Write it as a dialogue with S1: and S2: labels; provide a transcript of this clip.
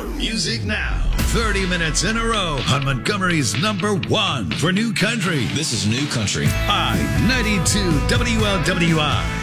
S1: More music now. 30 minutes in a row on Montgomery's #1 for New Country.
S2: This is New Country.
S1: I-92 WLWI.